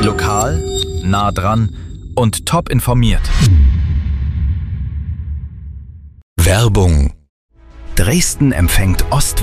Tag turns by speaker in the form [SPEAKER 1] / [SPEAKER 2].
[SPEAKER 1] Lokal, nah dran und top informiert.
[SPEAKER 2] Werbung.
[SPEAKER 1] Dresden empfängt Ost